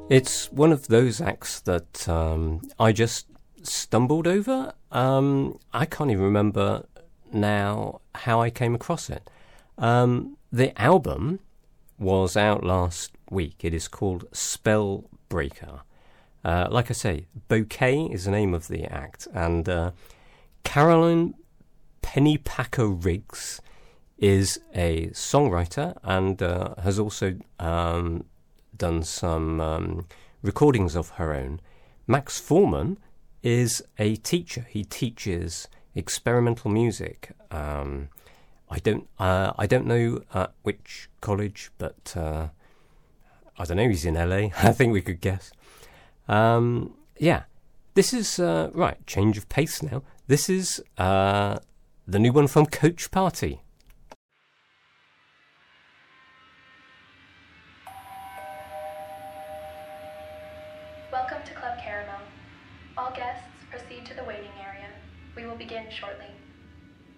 It's one of those acts that I just stumbled over. I can't even remember now how I came across it. The album was out last week. It is called Spellbreaker. Like I say, Bouquet is the name of the act, and Carolyn Pennypacker Riggs is a songwriter and has also done some recordings of her own. Max Foreman is a teacher. He teaches experimental music. I don't know at which college, but I don't know. He's in LA. I think we could guess. Yeah, this is right. Change of pace now. This is the new one from Coach Party. Welcome to Club Caramel. All guests proceed to the waiting area. We will begin shortly.